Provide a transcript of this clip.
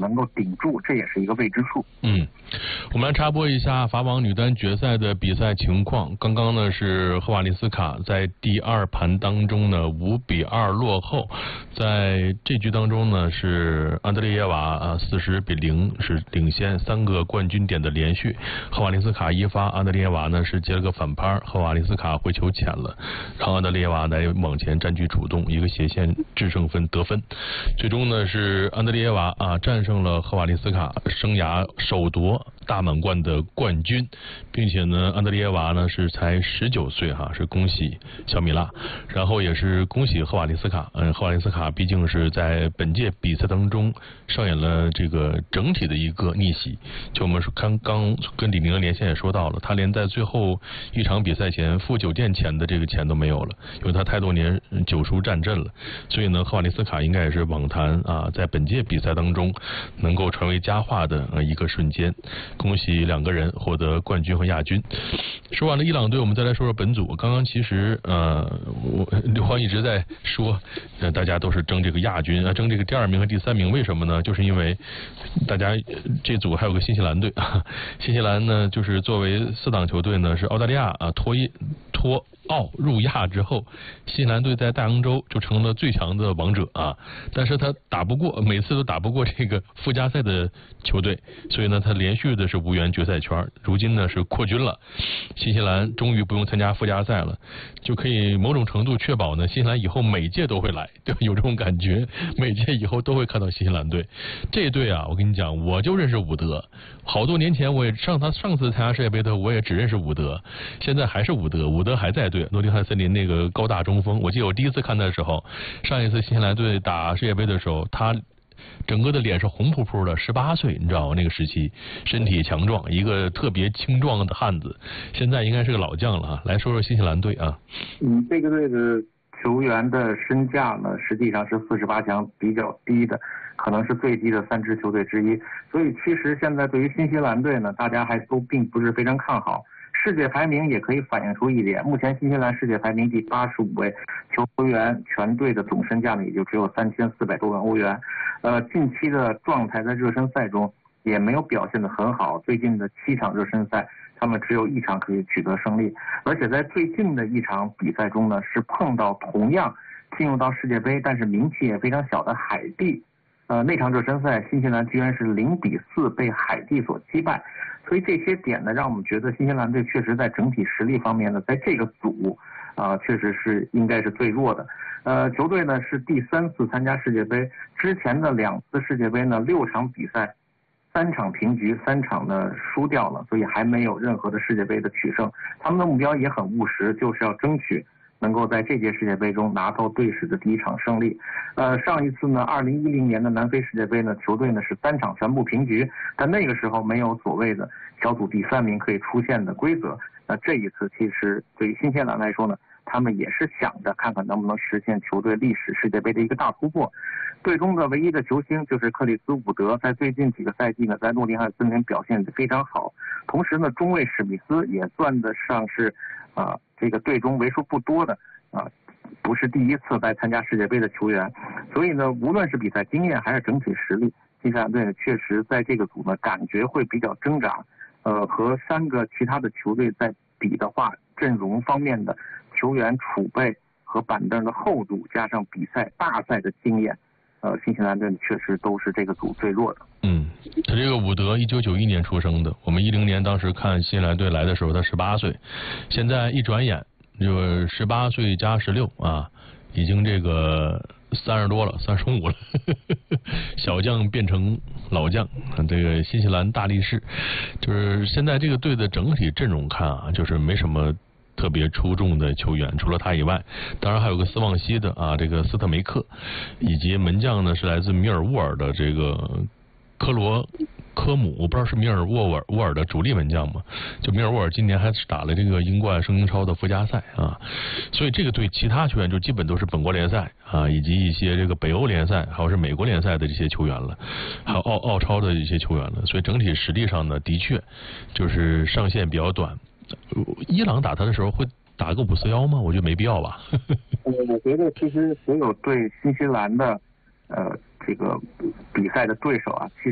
能够顶住，这也是一个未知数。 我们来插播一下法网女单决赛的比赛情况。刚刚呢是赫瓦利斯卡在第2盘当中呢5-2落后，在这局当中呢是安德烈耶娃40-0是领先，3个冠军点的连续。赫瓦利斯卡一发，安德烈耶娃呢是接了个反拍，赫瓦利斯卡回球浅了，然后安德烈耶娃来往前占据主动，一个斜线制胜分得分。最终呢是安德烈耶娃战胜了赫瓦利斯卡，生涯首夺大满贯的冠军，并且呢安德烈耶娃呢是才19岁是恭喜小米拉，然后也是恭喜赫瓦利斯卡。赫瓦利斯卡毕竟是在本届比赛当中上演了这个整体的一个逆袭，就我们刚跟李宁的连线也说到了，他连在最后一场比赛前付酒店钱的这个钱都没有了，因为他太多年久疏战阵了，所以呢赫瓦利斯卡应该也是网坛在本届比赛当中能够传为佳话的一个瞬间。恭喜2个人获得冠军和亚军。说完了伊朗队，我们再来说说本组。刚刚其实刘欢一直在说大家都是争这个亚军争这个第2名和第3名，为什么呢？就是因为大家这组还有个新西兰队，新西兰呢就是作为4档球队呢是澳大利亚脱澳入亚之后，新西兰队在大洋洲就成了最强的王者但是他每次都打不过这个附加赛的球队，所以呢他连续的是无缘决赛圈，如今呢是扩军了，新西兰终于不用参加附加赛了，就可以某种程度确保呢新西兰以后每届都会来，对吧？有这种感觉，每届以后都会看到新西兰队。这队我跟你讲，我就认识伍德，好多年前我也上次参加世界杯的我也只认识伍德，现在还是伍德还在队，诺丁汉森林那个高大中锋。我记得我第一次看他的时候，上一次新西兰队打世界杯的时候，他整个的脸是红扑扑的，18岁，你知道吗？那个时期身体强壮，一个特别青壮的汉子，现在应该是个老将了来说说新西兰队这个队的球员的身价呢，实际上是48强比较低的，可能是最低的3支球队之一。所以其实现在对于新西兰队呢，大家还都并不是非常看好。世界排名也可以反映出一点，目前新西兰世界排名第85位，球员全队的总身价呢也就只有3400多万欧元。近期的状态在热身赛中也没有表现得很好，最近的7场热身赛他们只有1场可以取得胜利，而且在最近的一场比赛中呢是碰到同样进入到世界杯但是名气也非常小的海地。那场热身赛新西兰居然是0-4被海地所击败，所以这些点呢让我们觉得新西兰队确实在整体实力方面呢在这个组确实是应该是最弱的。球队呢是第3次参加世界杯，之前的2次世界杯呢6场比赛3场平局，3场呢输掉了，所以还没有任何的世界杯的取胜。他们的目标也很务实，就是要争取能够在这届世界杯中拿到队史的第1场胜利。上一次呢2010年的南非世界杯呢，球队呢是3场全部平局，但那个时候没有所谓的小组第3名可以出现的规则。那这一次其实对于新西兰来说呢，他们也是想着看看能不能实现球队历史世界杯的一个大突破。队中的唯一的球星就是克里斯伍德，在最近几个赛季呢，在诺丁汉森林表现得非常好。同时呢，中卫史密斯也算得上是这个队中为数不多的不是第一次来参加世界杯的球员。所以呢，无论是比赛经验还是整体实力，新西兰队呢确实在这个组呢感觉会比较挣扎。和3个其他的球队在比的话，阵容方面的球员储备和板凳的厚度，加上比赛大赛的经验，新西兰队确实都是这个组最弱的。 他这个伍德1991年出生的，我们10年当时看新西兰队来的时候他18岁，现在一转眼就18岁加16已经这个30多了，35了小将变成老将。这个新西兰大力士，就是现在这个队的整体阵容看就是没什么特别出众的球员，除了他以外，当然还有个斯旺西的这个斯特梅克，以及门将呢是来自米尔沃尔的这个科姆，我不知道是米尔沃尔的主力门将嘛？就米尔沃尔今年还打了这个英冠升英超的附加赛所以这个队其他球员就基本都是本国联赛以及一些这个北欧联赛，还有是美国联赛的这些球员了，还有澳超的一些球员了。所以整体实力上呢，的确就是上限比较短。伊朗打他的时候会打个5-4-1吗？我觉得没必要吧。 我觉得其实所有对新西兰的这个比赛的对手其实